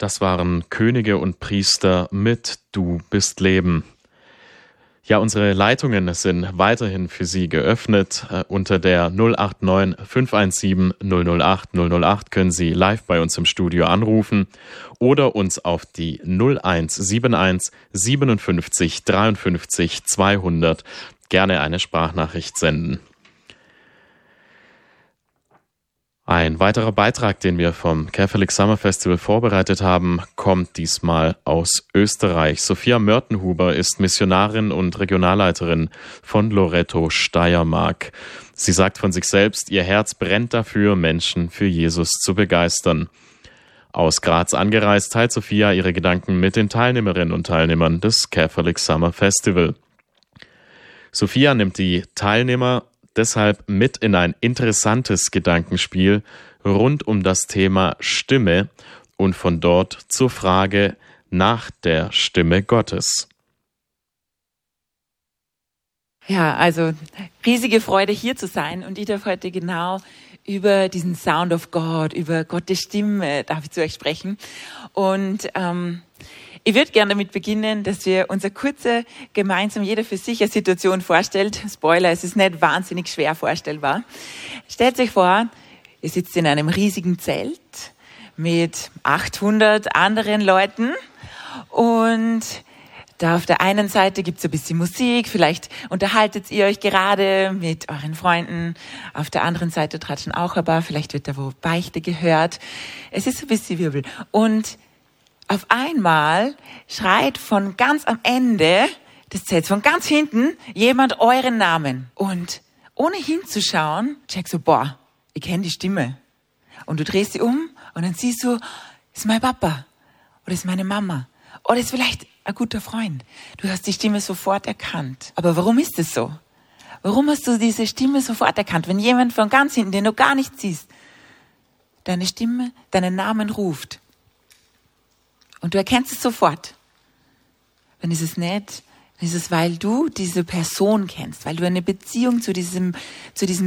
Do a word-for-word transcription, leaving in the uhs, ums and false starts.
Das waren Könige und Priester mit Du bist Leben. Ja, unsere Leitungen sind weiterhin für Sie geöffnet. Äh, unter der null acht neun fünf eins sieben null null acht null null acht können Sie live bei uns im Studio anrufen oder uns auf die null eins sieben eins siebenundfünfzig dreiundfünfzig zweihundert gerne eine Sprachnachricht senden. Ein weiterer Beitrag, den wir vom Catholic Summer Festival vorbereitet haben, kommt diesmal aus Österreich. Sophia Mörtenhuber ist Missionarin und Regionalleiterin von Loretto Steiermark. Sie sagt von sich selbst, ihr Herz brennt dafür, Menschen für Jesus zu begeistern. Aus Graz angereist teilt Sophia ihre Gedanken mit den Teilnehmerinnen und Teilnehmern des Catholic Summer Festival. Sophia nimmt die Teilnehmer deshalb mit in ein interessantes Gedankenspiel rund um das Thema Stimme und von dort zur Frage nach der Stimme Gottes. Ja, also riesige Freude hier zu sein und ich darf heute genau über diesen Sound of God, über Gottes Stimme darf ich zu euch sprechen. Und ähm, ich würde gerne damit beginnen, dass wir uns eine kurze, gemeinsam jeder für sich eine Situation vorstellt. Spoiler, es ist nicht wahnsinnig schwer vorstellbar. Stellt euch vor, ihr sitzt in einem riesigen Zelt mit achthundert anderen Leuten und da auf der einen Seite gibt's ein bisschen Musik, vielleicht unterhaltet ihr euch gerade mit euren Freunden. Auf der anderen Seite tratschen auch ein paar, vielleicht wird da wo Beichte gehört. Es ist ein bisschen Wirbel. Und auf einmal schreit von ganz am Ende des Zelts, von ganz hinten, jemand euren Namen. Und ohne hinzuschauen, checkst du, boah, ich kenne die Stimme. Und du drehst sie um und dann siehst du, ist mein Papa oder ist meine Mama oder ist vielleicht ein guter Freund. Du hast die Stimme sofort erkannt. Aber warum ist es so? Warum hast du diese Stimme sofort erkannt? Wenn jemand von ganz hinten, den du gar nicht siehst, deine Stimme, deinen Namen ruft, und du erkennst es sofort, dann ist es nicht, dann ist es, weil du diese Person kennst, weil du eine Beziehung zu diesem, zu diesem